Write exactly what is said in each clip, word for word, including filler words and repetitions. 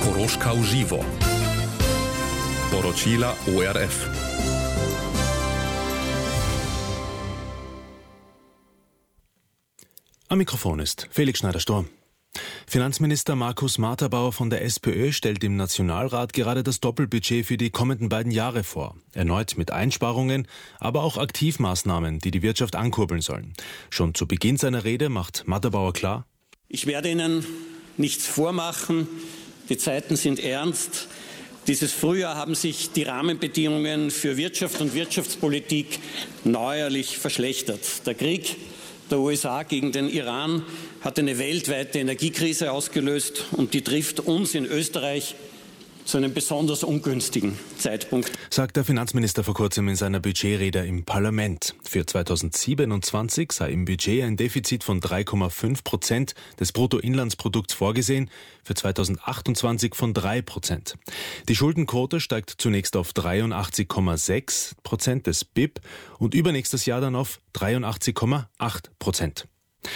Koroška v živo. Poročila O R F. Am Mikrofon ist Felix Schneider-Sturm. Finanzminister Markus Marterbauer von der SPÖ stellt im Nationalrat gerade das Doppelbudget für die kommenden beiden Jahre vor. Erneut mit Einsparungen, aber auch Aktivmaßnahmen, die die Wirtschaft ankurbeln sollen. Schon zu Beginn seiner Rede macht Marterbauer klar: Ich werde Ihnen nichts vormachen. Die Zeiten sind ernst. Dieses Frühjahr haben sich die Rahmenbedingungen für Wirtschaft und Wirtschaftspolitik neuerlich verschlechtert. Der Krieg der U S A gegen den Iran hat eine weltweite Energiekrise ausgelöst und die trifft uns in Österreich zu einem besonders ungünstigen Zeitpunkt, sagt der Finanzminister vor kurzem in seiner Budgetrede im Parlament. Für zweitausendsiebenundzwanzig sei im Budget ein Defizit von drei Komma fünf Prozent des Bruttoinlandsprodukts vorgesehen, für zweitausendachtundzwanzig von drei Prozent. Die Schuldenquote steigt zunächst auf dreiundachtzig Komma sechs Prozent des B I P und übernächstes Jahr dann auf dreiundachtzig Komma acht Prozent.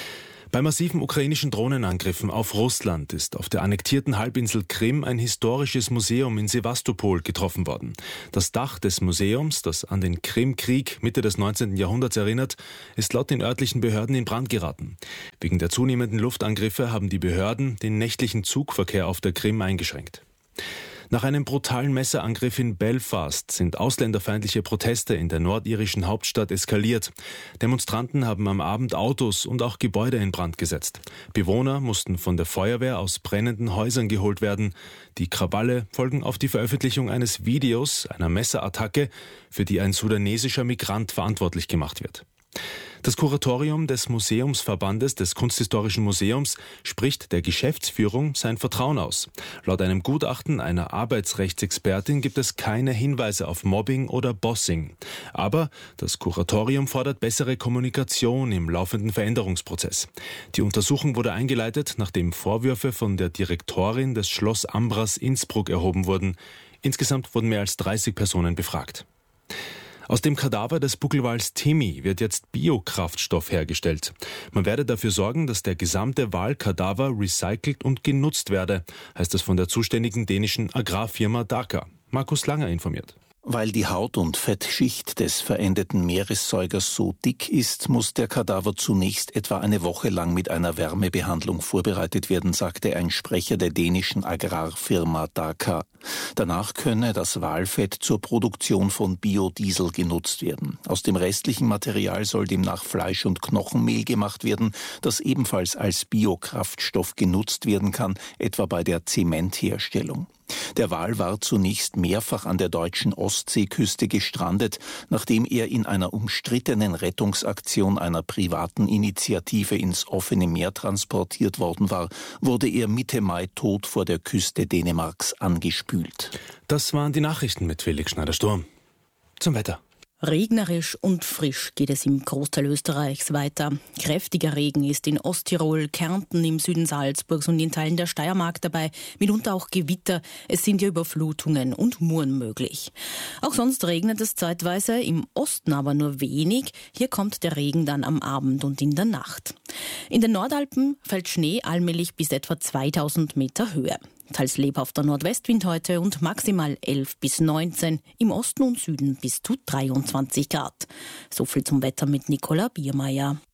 Bei massiven ukrainischen Drohnenangriffen auf Russland ist auf der annektierten Halbinsel Krim ein historisches Museum in Sewastopol getroffen worden. Das Dach des Museums, das an den Krimkrieg Mitte des neunzehnten Jahrhunderts erinnert, ist laut den örtlichen Behörden in Brand geraten. Wegen der zunehmenden Luftangriffe haben die Behörden den nächtlichen Zugverkehr auf der Krim eingeschränkt. Nach einem brutalen Messerangriff in Belfast sind ausländerfeindliche Proteste in der nordirischen Hauptstadt eskaliert. Demonstranten haben am Abend Autos und auch Gebäude in Brand gesetzt. Bewohner mussten von der Feuerwehr aus brennenden Häusern geholt werden. Die Krawalle folgen auf die Veröffentlichung eines Videos einer Messerattacke, für die ein sudanesischer Migrant verantwortlich gemacht wird. Das Kuratorium des Museumsverbandes des Kunsthistorischen Museums spricht der Geschäftsführung sein Vertrauen aus. Laut einem Gutachten einer Arbeitsrechtsexpertin gibt es keine Hinweise auf Mobbing oder Bossing. Aber das Kuratorium fordert bessere Kommunikation im laufenden Veränderungsprozess. Die Untersuchung wurde eingeleitet, nachdem Vorwürfe von der Direktorin des Schloss Ambras Innsbruck erhoben wurden. Insgesamt wurden mehr als dreißig Personen befragt. Aus dem Kadaver des Buckelwals Timmy wird jetzt Biokraftstoff hergestellt. Man werde dafür sorgen, dass der gesamte Walkadaver recycelt und genutzt werde, heißt es von der zuständigen dänischen Agrarfirma Daka. Markus Langer informiert. Weil die Haut- und Fettschicht des verendeten Meeressäugers so dick ist, muss der Kadaver zunächst etwa eine Woche lang mit einer Wärmebehandlung vorbereitet werden, sagte ein Sprecher der dänischen Agrarfirma Daka. Danach könne das Walfett zur Produktion von Biodiesel genutzt werden. Aus dem restlichen Material soll demnach Fleisch- und Knochenmehl gemacht werden, das ebenfalls als Biokraftstoff genutzt werden kann, etwa bei der Zementherstellung. Der Wal war zunächst mehrfach an der deutschen Ostseeküste gestrandet. Nachdem er in einer umstrittenen Rettungsaktion einer privaten Initiative ins offene Meer transportiert worden war, wurde er Mitte Mai tot vor der Küste Dänemarks angespült. Das waren die Nachrichten mit Felix Schneider-Sturm. Zum Wetter. Regnerisch und frisch geht es im Großteil Österreichs weiter. Kräftiger Regen ist in Osttirol, Kärnten, im Süden Salzburgs und in Teilen der Steiermark dabei, mitunter auch Gewitter. Es sind ja Überflutungen und Muren möglich. Auch sonst regnet es zeitweise, im Osten aber nur wenig. Hier kommt der Regen dann am Abend und in der Nacht. In den Nordalpen fällt Schnee allmählich bis etwa zweitausend Meter Höhe. Teils lebhafter Nordwestwind heute und maximal elf bis neunzehn, im Osten und Süden bis zu dreiundzwanzig Grad. So viel zum Wetter mit Nicola Biermeier.